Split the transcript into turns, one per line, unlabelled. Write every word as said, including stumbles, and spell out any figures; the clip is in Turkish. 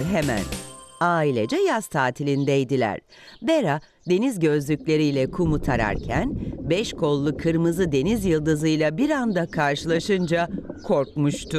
hemen. Ailece yaz tatilindeydiler. Bera deniz gözlükleriyle kumu tararken beş kollu kırmızı deniz yıldızıyla bir anda karşılaşınca korkmuştu.